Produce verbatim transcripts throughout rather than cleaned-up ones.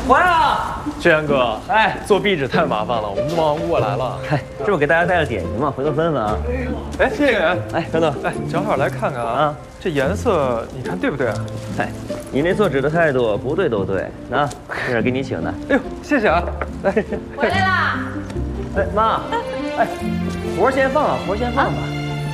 回来了。 志阳哥，哎，做壁纸太麻烦了，我们忙不过来了。 嗨，这不给大家带个点心吗？回头分分啊。 哎，谢谢。 哎，等等， 哎，正好来看看啊，这颜色你看对不对啊？ 哎，你那做纸的态度不对都对啊，这是给你请的。 哎呦，谢谢啊。来， 回来啦。 哎，妈，哎，活先放了，活先放吧。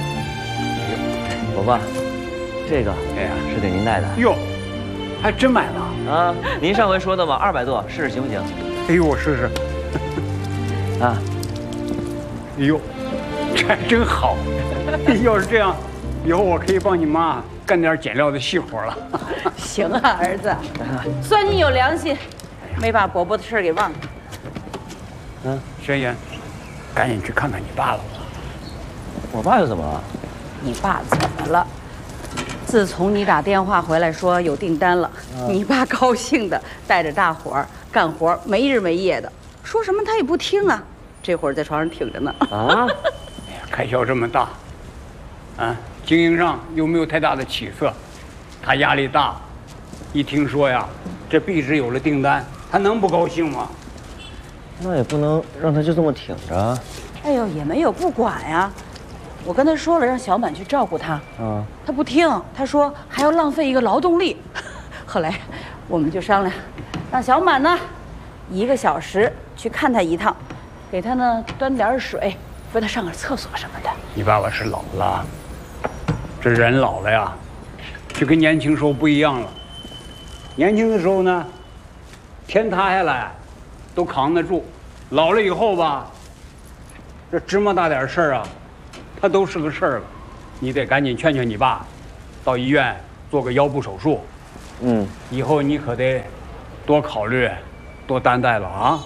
伯伯，这个哎呀， 是给您带的。 哟，还真买了啊！您上回说的嘛，二百多，试试行不行？ 哎呦，我试试。 啊， 哎呦，这还真好。要是这样，以后我可以帮你妈干点减料的细活了。 行啊，儿子，算你有良心，没把伯伯的事儿给忘了。 嗯，轩辕，赶紧去看看你爸了。 我爸又怎么了？ 你爸怎么了？自从你打电话回来说有订单了，啊、你爸高兴的带着大伙儿干活，没日没夜的，说什么他也不听啊。这会儿在床上挺着呢。 啊！哎呀，开销这么大，啊，经营上又没有太大的起色，他压力大。一听说呀，这壁纸有了订单，他能不高兴吗？ 那也不能让他就这么挺着。 哎呦，也没有不管呀。我跟他说了，让小满去照顾他， 啊， 他不听，他说还要浪费一个劳动力。后来我们就商量，让小满呢，一个小时去看他一趟，给他呢端点水，扶他上个厕所什么的。 你爸爸是老了，这人老了呀，就跟年轻时候不一样了。年轻的时候呢，天塌下来都扛得住，老了以后吧，这芝麻大点事儿啊。他都是个事儿了，你得赶紧劝劝你爸，到医院做个腰部手术。 嗯， 以后你可得多考虑，多担待了啊。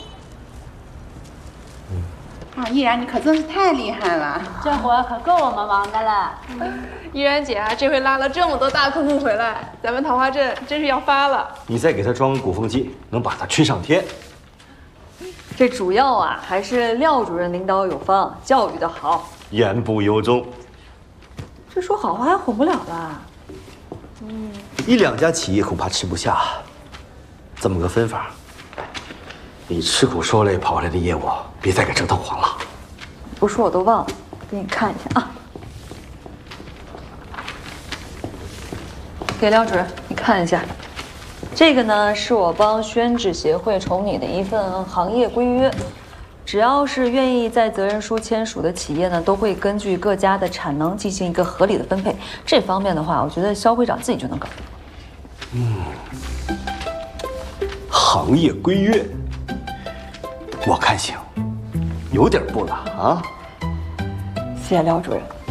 啊，依然你可真是太厉害了， 这活可够我们忙的了。 依然姐啊，这回拉了这么多大客户回来，咱们桃花镇真是要发了。 你再给他装个鼓风机，能把他吹上天。 这主要啊，还是廖主任领导有方，教育的好。 言不由衷， 这说好话还混不了吧？ 嗯，一两家企业恐怕吃不下。这么个分法，你吃苦受累跑来的业务，别再给折腾黄了。 不说我都忘了，给你看一下啊。给廖主任，你看一下，这个呢是我帮宣纸协会筹拟的一份行业规约。只要是愿意在责任书签署的企业呢，都会根据各家的产能进行一个合理的分配。这方面的话，我觉得肖会长自己就能搞定。 嗯，行业规约，我看行，有点不难啊。 谢谢廖主任。